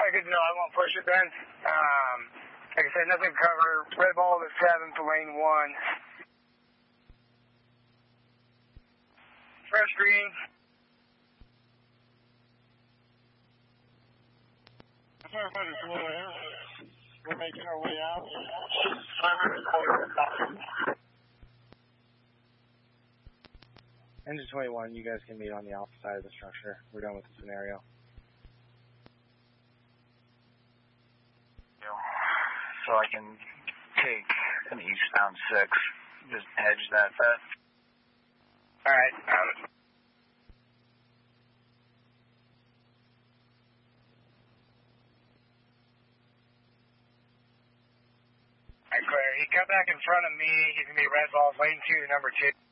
Good to know. I won't push it then. Like I said, nothing covered. Red ball to 7 to lane 1. Fresh green. We're making our way out. Engine 21, you guys can meet on the alpha side of the structure. We're done with the scenario. So I can take an eastbound 6, just hedge that bet. Alright, Alright, clear. He cut back in front of me. He's going to be red balls, lane 2 to number 2.